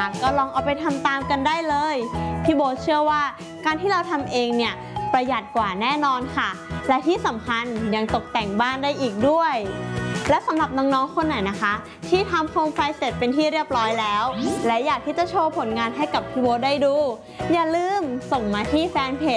นะคะก็ลองเอาไปทำตามกันได้เลยพี่โบเชื่อว่าการที่เราทำเองเนี่ยประหยัดกว่าแน่นอนค่ะและที่สำคัญยังตกแต่งบ้านได้อีกด้วยและสำหรับน้องๆคนไหนนะคะที่ทำโคมไฟเสร็จเป็นที่เรียบร้อยแล้วและอยากที่จะโชว์ผลงานให้กับพี่โบได้ดูอย่าลืมส่งมาที่แฟนเพจ